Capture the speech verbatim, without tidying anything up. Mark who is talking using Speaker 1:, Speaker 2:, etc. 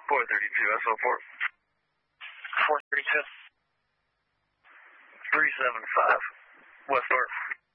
Speaker 1: four thirty-two, S O four.
Speaker 2: four thirty-two.
Speaker 1: three seven five, West North.